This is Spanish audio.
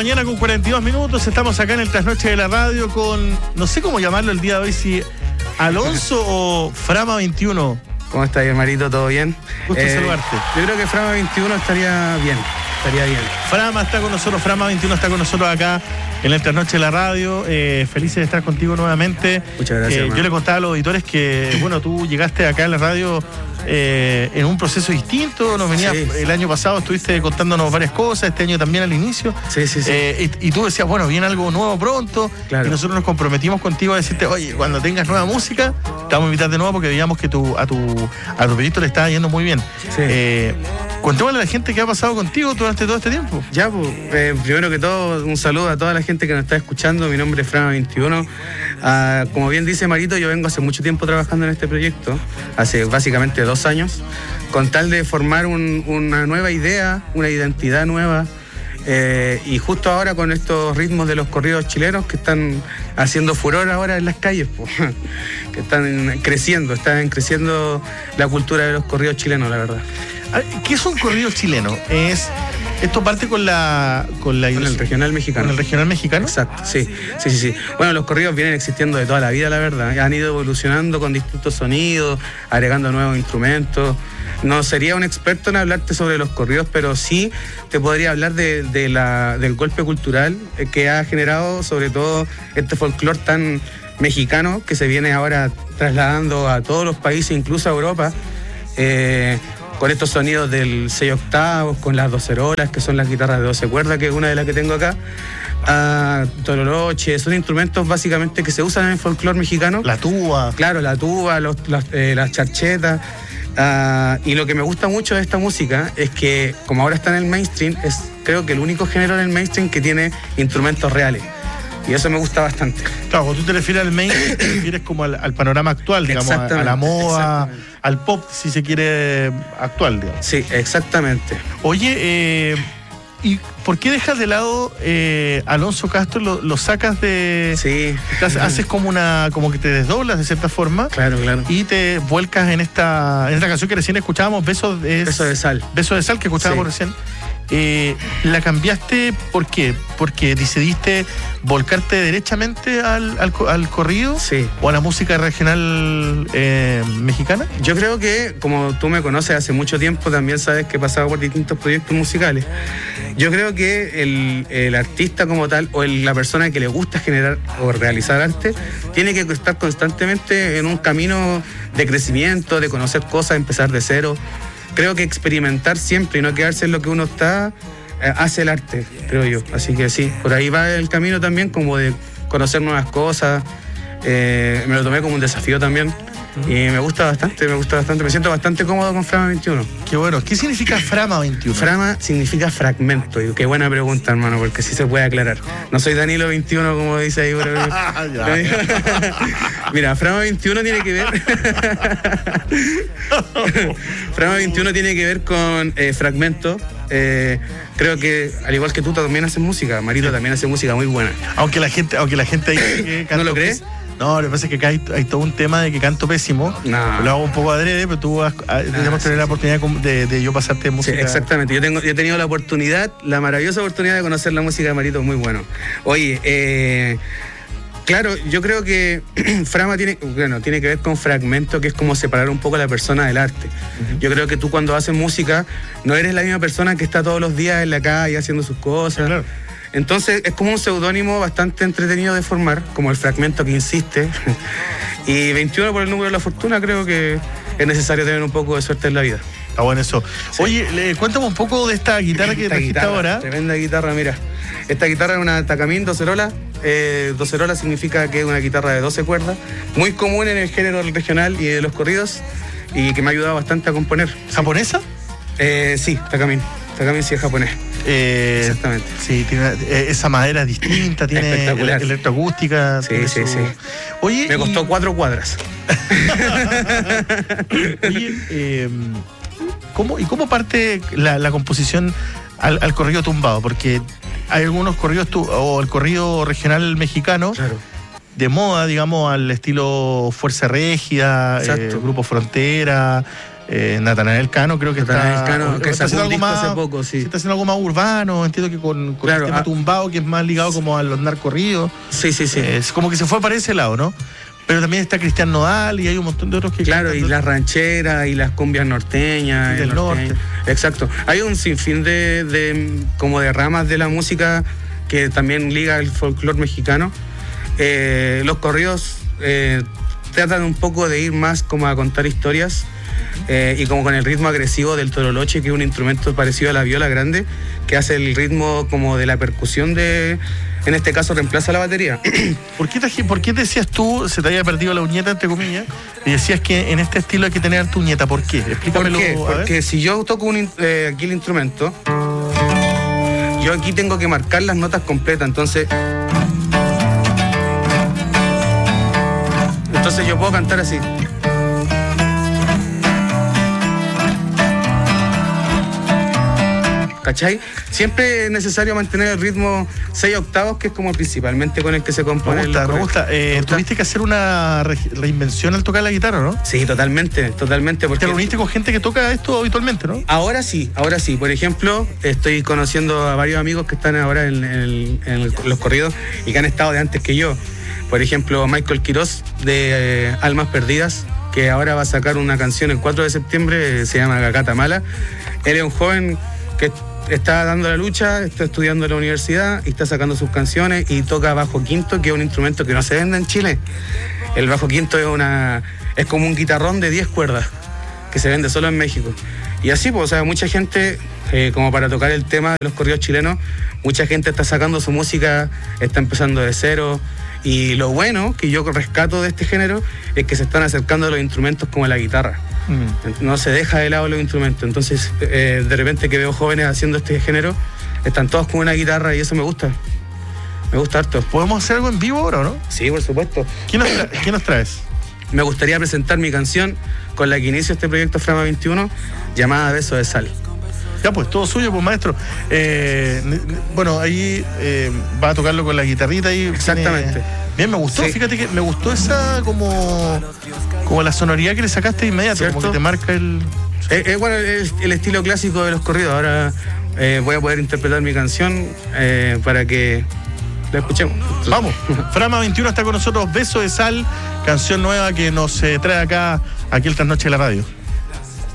mañana con 42 minutos. Estamos acá en el Trasnoche de la Radio con, no sé cómo llamarlo el día de hoy, si Alonso o Frama 21. ¿Cómo estás, hermanito? ¿Todo bien? Gusto saludarte. Yo creo que Frama 21 estaría bien. Frama está con nosotros, Frama 21 está con nosotros acá en el Trasnoche de la Radio. Felices de estar contigo nuevamente. Muchas gracias. Yo le contaba a los auditores que, bueno, tú llegaste acá en la radio en un proceso distinto. Nos venías, sí. El año pasado estuviste contándonos varias cosas, este año también al inicio. Sí. Y tú decías, bueno, viene algo nuevo pronto. Claro. Y nosotros nos comprometimos contigo a decirte, oye, cuando tengas nueva música, te vamos a invitar de nuevo porque veíamos que a tu proyecto le estaba yendo muy bien. Sí. Contémosle a la gente qué ha pasado contigo durante todo este tiempo. Ya, pues, primero que todo, un saludo a toda la gente que nos está escuchando. Mi nombre es Frama 21. Como bien dice Marito, yo vengo hace mucho tiempo trabajando en este proyecto, hace básicamente 2 años, con tal de formar una nueva idea, una identidad nueva. Y justo ahora con estos ritmos de los corridos chilenos que están haciendo furor ahora en las calles, que están creciendo la cultura de los corridos chilenos, la verdad. ¿Qué es un corrido chileno? Esto parte con el regional mexicano. ¿Con el regional mexicano? Exacto, sí. Bueno, los corridos vienen existiendo de toda la vida, la verdad. Han ido evolucionando con distintos sonidos, agregando nuevos instrumentos. No sería un experto en hablarte sobre los corridos, pero sí te podría hablar del golpe cultural que ha generado sobre todo este folclore tan mexicano que se viene ahora trasladando a todos los países, incluso a Europa, con estos sonidos del 6 octavos, con las docerolas, que son las guitarras de 12 cuerdas, que es una de las que tengo acá, tololoche, son instrumentos básicamente que se usan en el folclore mexicano. La tuba. Claro, la tuba, las charchetas. Y lo que me gusta mucho de esta música es que, como ahora está en el mainstream, es creo que el único género en el mainstream que tiene instrumentos reales. Y eso me gusta bastante. Claro, cuando tú te refieres al mainstream, te refieres como al panorama actual, digamos, a la moda, al pop, si se quiere, actual, digamos. Sí, exactamente. Oye, ¿y por qué dejas de lado Alonso Castro? ¿Lo sacas de...? Sí. Haces como que te desdoblas de cierta forma. Claro. Y te vuelcas en esta canción que recién escuchábamos, Beso de Sal. Beso de Sal, que escuchábamos recién. ¿La cambiaste por qué? ¿Porque decidiste volcarte derechamente al corrido? Sí. ¿O a la música regional mexicana? Yo creo que, como tú me conoces hace mucho tiempo, también sabes que he pasado por distintos proyectos musicales. Yo creo que el artista como tal, o la persona que le gusta generar o realizar arte, tiene que estar constantemente en un camino de crecimiento, de conocer cosas, empezar de cero. Creo que experimentar siempre y no quedarse en lo que uno está, hace el arte, creo yo. Así que sí, por ahí va el camino también, como de conocer nuevas cosas. Me lo tomé como un desafío también. Y me gusta bastante. Me siento bastante cómodo con Frama 21. Qué bueno. ¿Qué significa Frama 21? Frama significa fragmento. Y qué buena pregunta, hermano, porque sí se puede aclarar. No soy Danilo 21, como dice ahí. Mira, Frama 21 tiene que ver... Frama 21 tiene que ver con fragmento. Creo que, al igual que tú, también haces música. Marito también hace música muy buena. Aunque la gente dice que ¿No lo crees? No, lo que pasa es que acá hay todo un tema de que canto pésimo. No. Lo hago un poco adrede, pero tú tenemos que tener la oportunidad de yo pasarte música. Sí, exactamente. Yo he tenido la maravillosa oportunidad de conocer la música de Marito, muy bueno. Oye, claro, yo creo que Frama tiene que ver con fragmento, que es como separar un poco a la persona del arte. Uh-huh. Yo creo que tú cuando haces música no eres la misma persona que está todos los días en la calle haciendo sus cosas. Claro. Entonces es como un seudónimo bastante entretenido de formar, como el fragmento que insiste. Y 21 por el número de la fortuna, creo que es necesario tener un poco de suerte en la vida. Está bueno eso. Sí. Oye, cuéntame un poco de esta guitarra que trajiste ahora. Tremenda guitarra, mira. Esta guitarra es una Takamine docerola. Docerola significa que es una guitarra de 12 cuerdas, muy común en el género regional y de los corridos, y que me ha ayudado bastante a componer. ¿Japonesa? Sí, Takamine. Takamine sí es japonés. Exactamente. Sí, tiene esa madera distinta, tiene electroacústica. Sí. Oye, me costó 4 cuadras. Oye, ¿cómo parte la composición al corrido tumbado? Porque hay algunos corridos, o el corrido regional mexicano, claro, de moda, digamos, al estilo Fuerza Régida, Grupo Frontera, Natanael Cano, creo que está haciendo algo más hace poco, sí. Está haciendo algo más urbano, entiendo que con claro, el tema tumbado, que es más ligado como a los narcorridos. Sí. Es como que se fue para ese lado, ¿no? Pero también está Cristian Nodal y hay un montón de otros que... Claro, y las rancheras y las cumbias norteñas. Y del norte. Exacto. Hay un sinfín de ramas de la música que también liga el folclore mexicano. Los corridos tratan un poco de ir más como a contar historias y como con el ritmo agresivo del tololoche, que es un instrumento parecido a la viola grande, que hace el ritmo como de la percusión en este caso reemplaza la batería. ¿Por qué decías tú, se te había perdido la uñeta, entre comillas, y decías que en este estilo hay que tener tu uñeta? ¿Por qué? Explícamelo. Porque si yo toco aquí el instrumento, yo aquí tengo que marcar las notas completas, entonces yo puedo cantar así. ¿Cachai? Siempre es necesario mantener el ritmo 6 octavos, que es como principalmente con el que se compone. Me gusta. Tuviste que hacer una reinvención al tocar la guitarra, ¿no? Sí, totalmente. Porque ¿te reuniste con gente que toca esto habitualmente, no? Ahora sí. Por ejemplo, estoy conociendo a varios amigos que están ahora en los corridos y que han estado de antes que yo. Por ejemplo, Michael Quiroz de Almas Perdidas, que ahora va a sacar una canción el 4 de septiembre, se llama Gacata Mala. Él es un joven que está dando la lucha, está estudiando en la universidad y está sacando sus canciones y toca bajo quinto, que es un instrumento que no se vende en Chile. El bajo quinto es como un guitarrón de 10 cuerdas que se vende solo en México. Y así, pues, o sea, mucha gente, como para tocar el tema de los corridos chilenos, mucha gente está sacando su música, está empezando de cero. Y lo bueno que yo rescato de este género es que se están acercando a los instrumentos como la guitarra. No se deja de lado los instrumentos. Entonces, de repente que veo jóvenes haciendo este género, están todos con una guitarra y eso me gusta. Me gusta harto. ¿Podemos hacer algo en vivo ahora, no? Sí, por supuesto. ¿Qué nos traes? Me gustaría presentar mi canción con la que inicio este proyecto Frama 21, llamada Beso de Sal. Ya, pues, todo suyo, pues, maestro. Bueno, ahí va a tocarlo con la guitarrita ahí. Exactamente. Bien, me gustó, sí. Fíjate que me gustó esa como la sonoridad que le sacaste de inmediato, ¿cierto? Como que te marca el... Bueno, el estilo clásico de los corridos. Ahora voy a poder interpretar mi canción para que la escuchemos. Vamos, Frama 21 está con nosotros, Beso de Sal, canción nueva que nos trae aquí el Trasnoche de la Radio.